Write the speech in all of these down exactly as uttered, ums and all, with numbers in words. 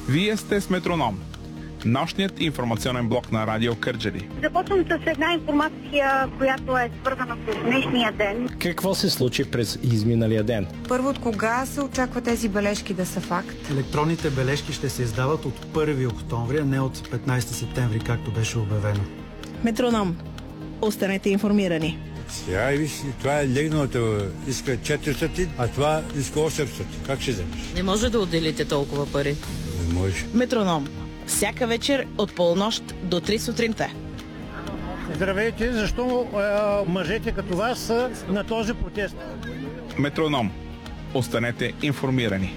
Вие сте с Метроном, нощният информационен блок на Радио Кърджали. Започвам с една информация, която е свързана с днешния ден. Какво се случи през изминалия ден? Първо, от кога се очаква тези бележки да са факт? Електронните бележки ще се издават от първи октомври, а не от петнайсети септември, както беше обявено. Метроном. Останете информирани. Сега виж, това е легналото, иска четиристотин, а това иска осемстотин. Как ще вземеш? Не може да отделите толкова пари. Не може. Метроном. Всяка вечер от полунощ до три сутринта. Здравейте, защо е, мъжете като вас са на този протест? Метроном. Останете информирани.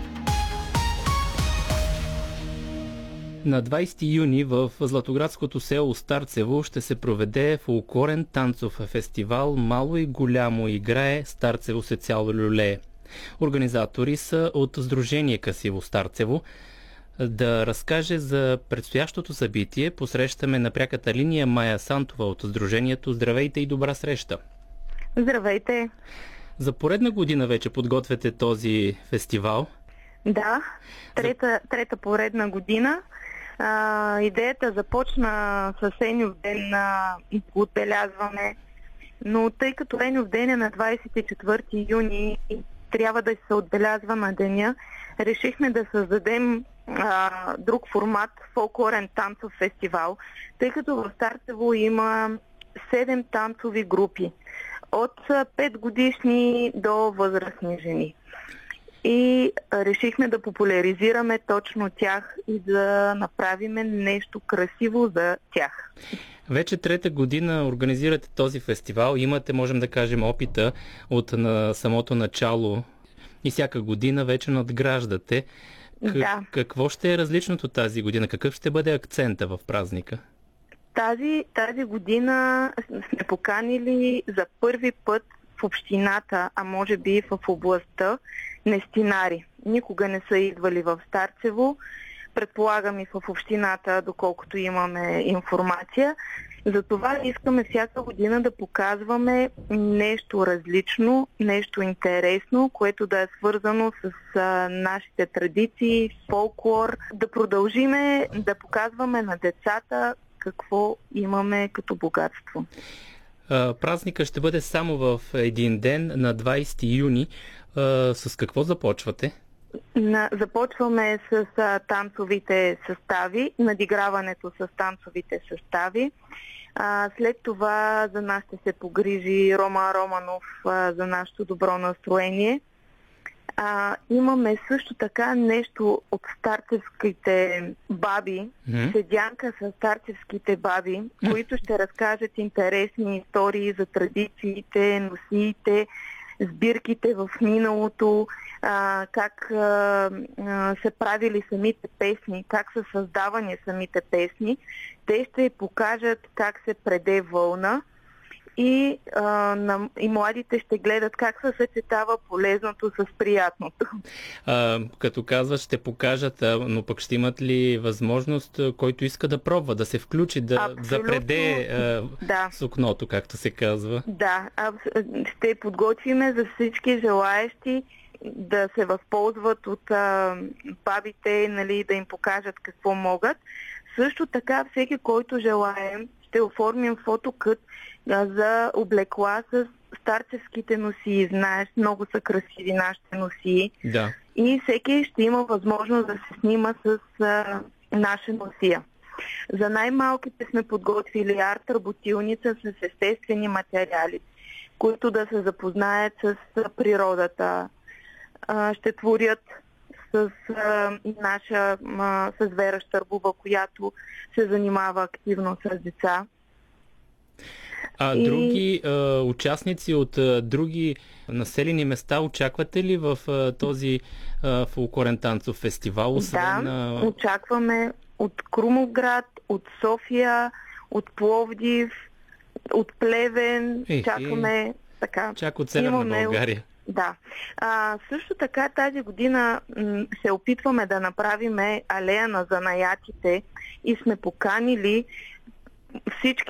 На двайсети юни в златоградското село Старцево ще се проведе фолклорен танцов фестивал "Мало и голямо играе, Старцево се цяло люлее". Организатори са от Сдружение Красиво Старцево. Да разкаже за предстоящото събитие посрещаме на пряката линия Майя Сантова от Сдружението. Здравейте и добра среща! Здравейте! За поредна година вече подготвяте този фестивал. Да, трета, трета поредна година. А, идеята започна с Еньов ден на отбелязване, но тъй като Еньов ден е на двайсет и четвърти юни и трябва да се отбелязва на деня, решихме да създадем а, друг формат, фолклорен танцов фестивал, тъй като в Старцево има седем танцови групи, от пет годишни до възрастни жени. И решихме да популяризираме точно тях и да направим нещо красиво за тях. Вече трета година организирате този фестивал. Имате, можем да кажем, опита от на самото начало и всяка година вече надграждате. К- да. Какво ще е различното тази година? Какъв ще бъде акцента в празника? Тази, тази година сме поканили за първи път в общината, а може би и в областта, нестинари. Никога не са идвали в Старцево. Предполагам и в общината, доколкото имаме информация. Затова искаме всяка година да показваме нещо различно, нещо интересно, което да е свързано с а, нашите традиции, фолклор. Да продължиме да показваме на децата какво имаме като богатство. Празника ще бъде само в един ден, на двайсети юни. С какво започвате? На, започваме с а, танцовите състави, надиграването с танцовите състави. А, след това за нас ще се погрижи Рома Романов а, за нашето добро настроение. А, имаме също така нещо от старцевските баби, mm-hmm. седянка с старцевските баби, mm-hmm. които ще разкажат интересни истории за традициите, носиите, сбирките в миналото, а, как а, а, са правили самите песни, как са създавани самите песни. Те ще покажат как се преде вълна и, а, на, и младите ще гледат как се съчетава полезното с приятното. А, като казват, ще покажат, а, но пък ще имат ли възможност, който иска да пробва, да се включи, да запреде а, да. сукното, както се казва? Да, а, ще подготвиме за всички желаещи да се възползват от а, бабите, нали, да им покажат какво могат. Също така всеки, който желае, ще оформим фотокът а, за облекла с старцевските носии. Знаеш, много са красиви нашите носии. Да. И всеки ще има възможност да се снима с а, наша носия. За най-малките сме подготвили арт-работилница с естествени материали, които да се запознаят с природата. А, ще творят с а, наша, а, с Вера Щърбова, която се занимава активно с деца. А и... други а, участници от а, други населени места очаквате ли в а, този а, фолклорен танцов фестивал? Освен, да, а... очакваме от Крумовград, от София, от Пловдив, от Плевен. Ех, чакаме така. Чак от Северна имаме... България. Да. А, също така тази година м- се опитваме да направим алея на занаятите и сме поканили всички